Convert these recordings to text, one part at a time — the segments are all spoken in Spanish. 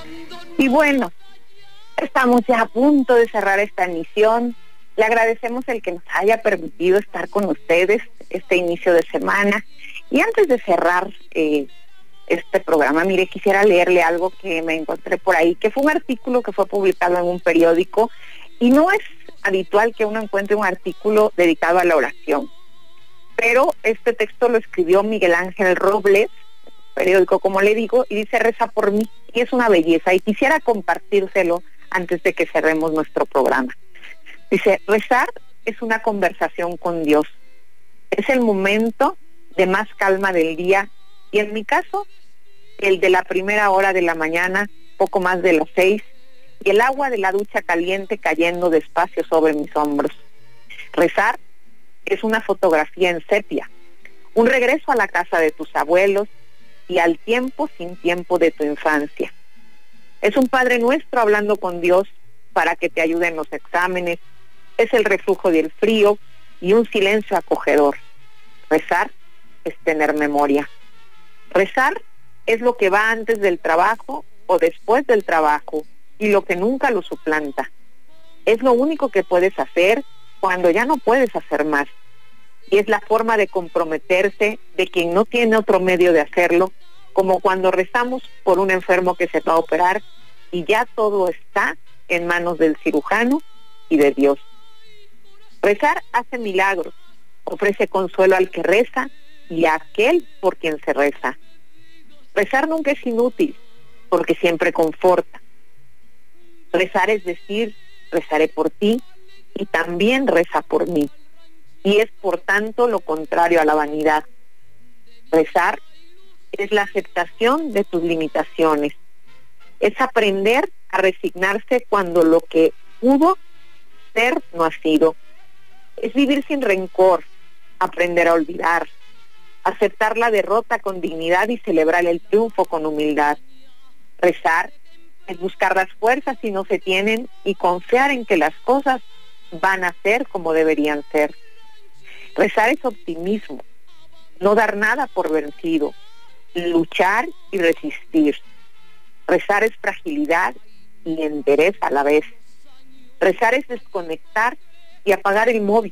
Y bueno, estamos ya a punto de cerrar esta emisión. Le agradecemos el que nos haya permitido estar con ustedes este inicio de semana. Y antes de cerrar este programa, mire, quisiera leerle algo que me encontré por ahí, que fue un artículo que fue publicado en un periódico, y no es habitual que uno encuentre un artículo dedicado a la oración. Pero este texto lo escribió Miguel Ángel Robles, periódico, como le digo, y dice: reza por mí, y es una belleza, y quisiera compartírselo antes de que cerremos nuestro programa. Dice: rezar es una conversación con Dios, es el momento de más calma del día, y en mi caso, el de la primera hora de la mañana, poco más de las 6, y el agua de la ducha caliente cayendo despacio sobre mis hombros. Rezar es una fotografía en sepia, un regreso a la casa de tus abuelos y al tiempo sin tiempo de tu infancia. Es un Padre Nuestro hablando con Dios para que te ayude en los exámenes, es el reflujo del frío y un silencio acogedor. Rezar es tener memoria. Rezar es lo que va antes del trabajo o después del trabajo y lo que nunca lo suplanta. Es lo único que puedes hacer cuando ya no puedes hacer más. Y es la forma de comprometerse de quien no tiene otro medio de hacerlo, como cuando rezamos por un enfermo que se va a operar y ya todo está en manos del cirujano y de Dios. Rezar hace milagros, ofrece consuelo al que reza y a aquel por quien se reza. Rezar nunca es inútil, porque siempre conforta. Rezar es decir: rezaré por ti y también reza por mí. Y es por tanto lo contrario a la vanidad. Rezar es la aceptación de tus limitaciones. Es aprender a resignarse cuando lo que pudo ser no ha sido. Es vivir sin rencor, aprender a olvidar, aceptar la derrota con dignidad y celebrar el triunfo con humildad. Rezar es buscar las fuerzas si no se tienen y confiar en que las cosas van a ser como deberían ser. Rezar es optimismo, no dar nada por vencido, luchar y resistir. Rezar es fragilidad y entereza a la vez. Rezar es desconectar y apagar el móvil.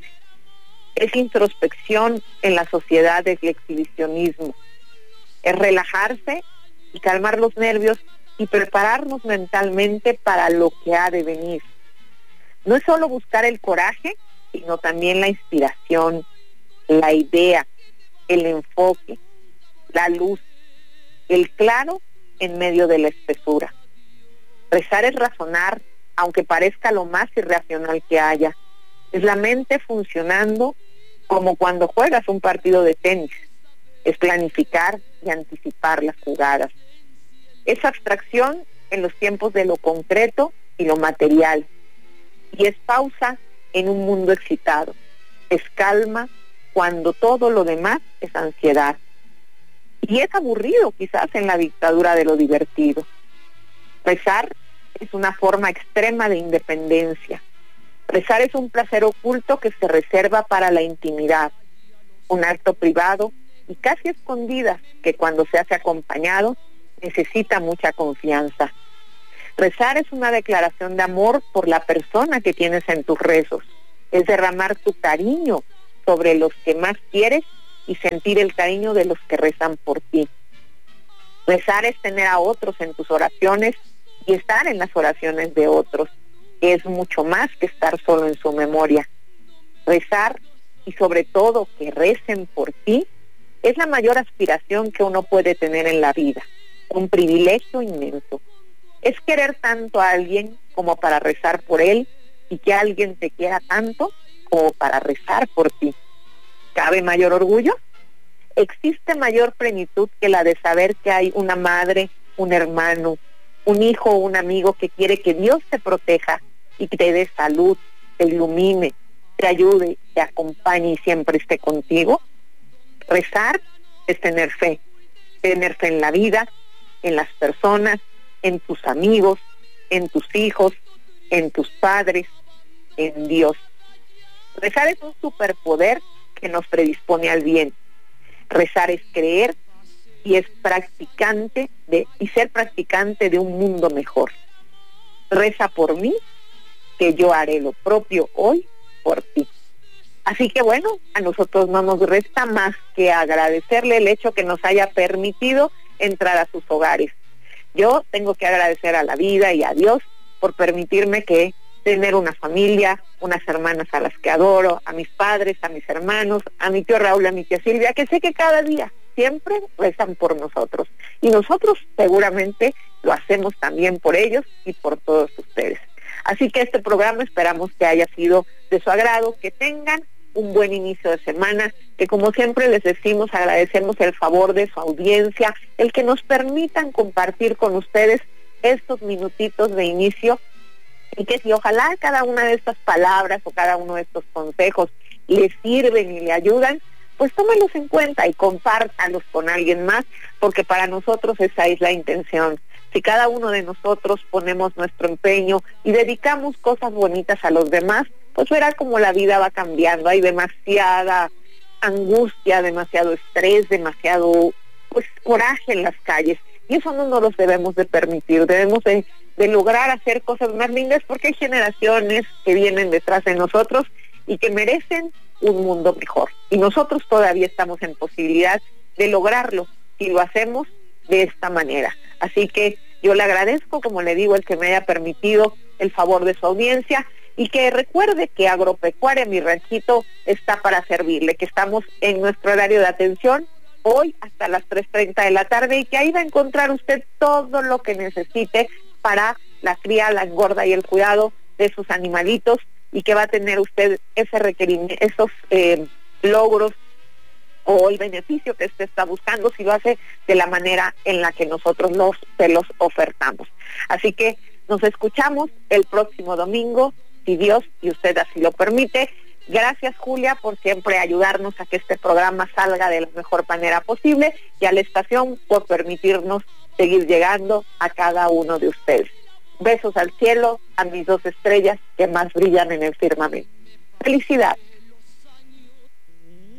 Es introspección en la sociedad del exhibicionismo. Es relajarse y calmar los nervios y prepararnos mentalmente para lo que ha de venir. No es solo buscar el coraje, sino también la inspiración, la idea, el enfoque, la luz, el claro en medio de la espesura. Rezar es razonar, aunque parezca lo más irracional que haya. Es la mente funcionando como cuando juegas un partido de tenis. Es planificar y anticipar las jugadas. Es abstracción en los tiempos de lo concreto y lo material. Y es pausa en un mundo excitado. Es calma cuando todo lo demás es ansiedad. Y es aburrido quizás en la dictadura de lo divertido. Rezar es una forma extrema de independencia. Rezar es un placer oculto que se reserva para la intimidad, un acto privado y casi escondidas que cuando se hace acompañado necesita mucha confianza. Rezar es una declaración de amor por la persona que tienes en tus rezos, es derramar tu cariño sobre los que más quieres y sentir el cariño de los que rezan por ti. Rezar es tener a otros en tus oraciones y estar en las oraciones de otros, que es mucho más que estar solo en su memoria. Rezar, y sobre todo que recen por ti, es la mayor aspiración que uno puede tener en la vida, un privilegio inmenso. Es querer tanto a alguien como para rezar por él, y que alguien te quiera tanto como para rezar por ti. ¿Cabe mayor orgullo? ¿Existe mayor plenitud que la de saber que hay una madre, un hermano, un hijo o un amigo que quiere que Dios te proteja y que te dé salud, te ilumine, te ayude, te acompañe y siempre esté contigo? Rezar es tener fe en la vida, en las personas, en tus amigos, en tus hijos, en tus padres, en Dios. Rezar es un superpoder que nos predispone al bien. Rezar es creer y ser practicante de un mundo mejor. Reza por mí, que yo haré lo propio hoy por ti. Así que bueno, a nosotros no nos resta más que agradecerle el hecho que nos haya permitido entrar a sus hogares. Yo tengo que agradecer a la vida y a Dios por permitirme tener una familia, unas hermanas a las que adoro, a mis padres, a mis hermanos, a mi tío Raúl, a mi tía Silvia, que sé que cada día siempre rezan por nosotros. Y nosotros seguramente lo hacemos también por ellos y por todos ustedes. Así que este programa esperamos que haya sido de su agrado, que tengan un buen inicio de semana, que como siempre les decimos, agradecemos el favor de su audiencia, el que nos permitan compartir con ustedes estos minutitos de inicio, y que si ojalá cada una de estas palabras o cada uno de estos consejos les sirven y le ayudan, pues tómenlos en cuenta y compártanlos con alguien más, porque para nosotros esa es la intención. Si cada uno de nosotros ponemos nuestro empeño y dedicamos cosas bonitas a los demás, pues verá cómo la vida va cambiando. Hay demasiada angustia, demasiado estrés, demasiado coraje en las calles, y eso no nos los debemos de permitir. Debemos de lograr hacer cosas más lindas, porque hay generaciones que vienen detrás de nosotros y que merecen un mundo mejor, y nosotros todavía estamos en posibilidad de lograrlo si lo hacemos de esta manera. Así que yo le agradezco, como le digo, el que me haya permitido el favor de su audiencia, y que recuerde que Agropecuaria Mi Ranchito está para servirle, que estamos en nuestro horario de atención hoy hasta las 3:30 de la tarde, y que ahí va a encontrar usted todo lo que necesite para la cría, la engorda y el cuidado de sus animalitos, y que va a tener usted ese requerimiento, esos logros o el beneficio que usted está buscando, si lo hace de la manera en la que nosotros se los ofertamos. Así que nos escuchamos el próximo domingo, si Dios y usted así lo permite. Gracias, Julia, por siempre ayudarnos a que este programa salga de la mejor manera posible, y a la estación por permitirnos seguir llegando a cada uno de ustedes. Besos al cielo, a mis 2 estrellas que más brillan en el firmamento. Felicidades.